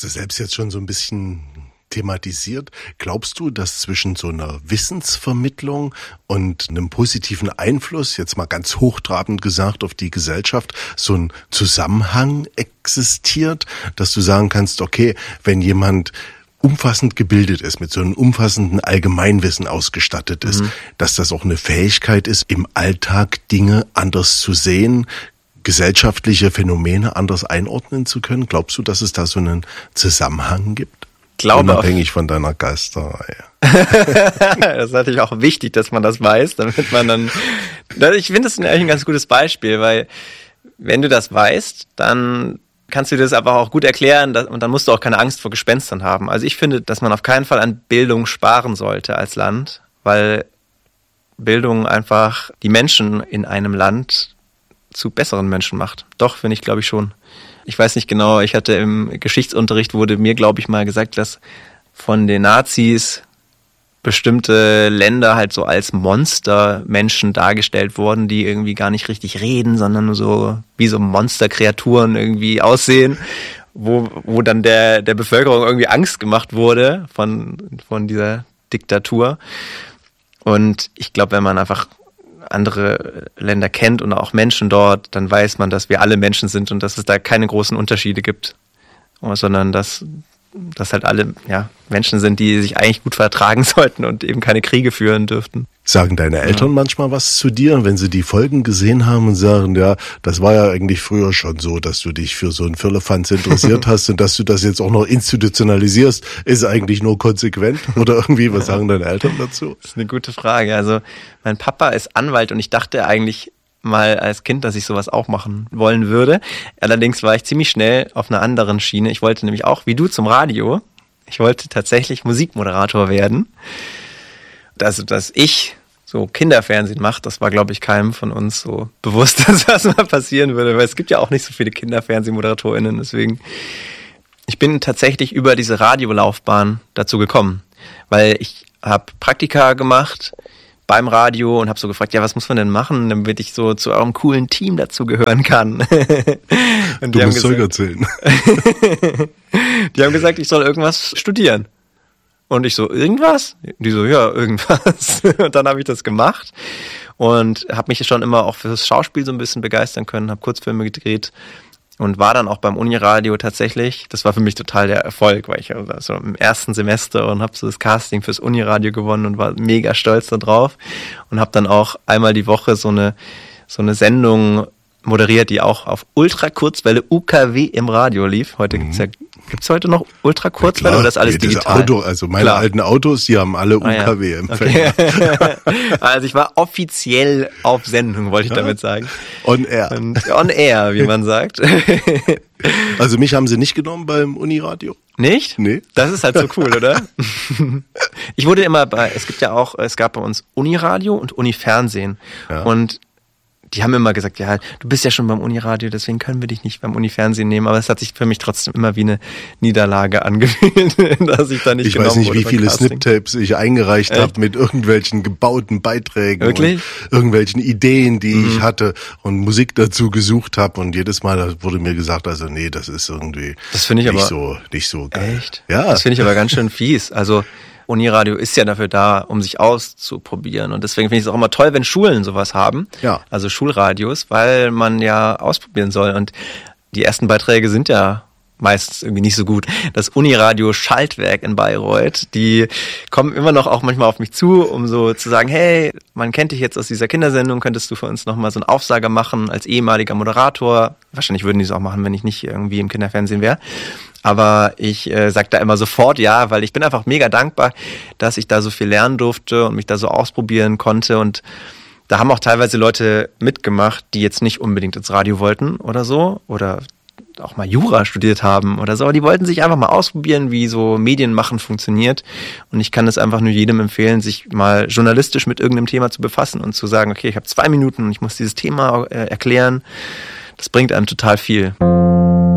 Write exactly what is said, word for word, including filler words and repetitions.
hast du selbst jetzt schon so ein bisschen thematisiert. Glaubst du, dass zwischen so einer Wissensvermittlung und einem positiven Einfluss, jetzt mal ganz hochtrabend gesagt, auf die Gesellschaft, so ein Zusammenhang existiert, dass du sagen kannst, okay, wenn jemand umfassend gebildet ist, mit so einem umfassenden Allgemeinwissen ausgestattet ist, mhm. dass das auch eine Fähigkeit ist, im Alltag Dinge anders zu sehen, gesellschaftliche Phänomene anders einordnen zu können? Glaubst du, dass es da so einen Zusammenhang gibt? Glaube Unabhängig von deiner Geisterei. Das ist natürlich auch wichtig, dass man das weiß, damit man dann... Ich finde das eigentlich ein ganz gutes Beispiel, weil wenn du das weißt, dann kannst du dir das aber auch gut erklären und dann musst du auch keine Angst vor Gespenstern haben. Also ich finde, dass man auf keinen Fall an Bildung sparen sollte als Land, weil Bildung einfach die Menschen in einem Land zu besseren Menschen macht. Doch, finde ich, glaube ich schon. Ich weiß nicht genau, ich hatte im Geschichtsunterricht, wurde mir, glaube ich, mal gesagt, dass von den Nazis bestimmte Länder halt so als Monstermenschen dargestellt wurden, die irgendwie gar nicht richtig reden, sondern nur so wie so Monsterkreaturen irgendwie aussehen, wo wo dann der der Bevölkerung irgendwie Angst gemacht wurde von von dieser Diktatur. Und ich glaube, wenn man einfach andere Länder kennt und auch Menschen dort, dann weiß man, dass wir alle Menschen sind und dass es da keine großen Unterschiede gibt, sondern dass, dass halt alle ja, Menschen sind, die sich eigentlich gut vertragen sollten und eben keine Kriege führen dürften. Sagen deine Eltern ja. manchmal was zu dir, wenn sie die Folgen gesehen haben und sagen, ja, das war ja eigentlich früher schon so, dass du dich für so einen Firlefanz interessiert hast und dass du das jetzt auch noch institutionalisierst, ist eigentlich nur konsequent? Oder irgendwie, was sagen deine Eltern dazu? Das ist eine gute Frage. Also mein Papa ist Anwalt und ich dachte eigentlich mal als Kind, dass ich sowas auch machen wollen würde. Allerdings war ich ziemlich schnell auf einer anderen Schiene. Ich wollte nämlich auch, wie du, zum Radio. Ich wollte tatsächlich Musikmoderator werden. Also, dass ich so Kinderfernsehen mache, das war, glaube ich, keinem von uns so bewusst, dass das mal passieren würde, weil es gibt ja auch nicht so viele KinderfernsehmoderatorInnen, deswegen, ich bin tatsächlich über diese Radiolaufbahn dazu gekommen, weil ich habe Praktika gemacht beim Radio und habe so gefragt, ja, was muss man denn machen, damit ich so zu eurem coolen Team dazugehören kann. Und du musst Zeug erzählen. Die haben gesagt, ich soll irgendwas studieren. Und ich so, irgendwas? Die so, ja, irgendwas. Und dann habe ich das gemacht und habe mich schon immer auch für das Schauspiel so ein bisschen begeistern können, habe Kurzfilme gedreht und war dann auch beim Uniradio tatsächlich. Das war für mich total der Erfolg, weil ich also im ersten Semester und habe so das Casting fürs Uniradio gewonnen und war mega stolz da drauf und habe dann auch einmal die Woche so eine so eine Sendung moderiert, die auch auf Ultrakurzwelle U K W im Radio lief. Heute gibt's ja Gibt's heute noch Ultrakurzwelle oder ist alles digital? Auto, also meine Klar. alten Autos, die haben alle U K W-Empfänger. Okay. Also ich war offiziell auf Sendung, wollte ich ja? damit sagen. On air. Und on air, wie man sagt. Also mich haben sie nicht genommen beim Uniradio? Nicht? Nee. Das ist halt so cool, oder? Ich wurde immer bei, es gibt ja auch, es gab bei uns Uniradio und Unifernsehen. Ja. Und die haben immer gesagt, ja, du bist ja schon beim Uniradio, deswegen können wir dich nicht beim Unifernsehen nehmen. Aber es hat sich für mich trotzdem immer wie eine Niederlage angefühlt, dass ich da nicht ich genommen weiß nicht, wurde wie viele Snip-Tapes ich eingereicht habe mit irgendwelchen gebauten Beiträgen Wirklich? und irgendwelchen Ideen, die mhm. ich hatte und Musik dazu gesucht habe. Und jedes Mal wurde mir gesagt, also nee, das ist irgendwie das finde ich nicht aber so nicht so geil. Echt? Ja. Das finde ich aber ganz schön fies. Also Uniradio ist ja dafür da, um sich auszuprobieren. Und deswegen finde ich es auch immer toll, wenn Schulen sowas haben. Ja. Also Schulradios, weil man ja ausprobieren soll. Und die ersten Beiträge sind ja meistens irgendwie nicht so gut. Das Uniradio Schaltwerk in Bayreuth, die kommen immer noch auch manchmal auf mich zu, um so zu sagen, hey, man kennt dich jetzt aus dieser Kindersendung, könntest du für uns nochmal so einen Aufsager machen als ehemaliger Moderator. Wahrscheinlich würden die es auch machen, wenn ich nicht irgendwie im Kinderfernsehen wäre. Aber ich äh, sag da immer sofort ja, weil ich bin einfach mega dankbar, dass ich da so viel lernen durfte und mich da so ausprobieren konnte. Und da haben auch teilweise Leute mitgemacht, die jetzt nicht unbedingt ins Radio wollten oder so oder auch mal Jura studiert haben oder so. Aber die wollten sich einfach mal ausprobieren, wie so Medienmachen funktioniert. Und ich kann es einfach nur jedem empfehlen, sich mal journalistisch mit irgendeinem Thema zu befassen und zu sagen, okay, ich habe zwei Minuten und ich muss dieses Thema äh, erklären. Das bringt einem total viel.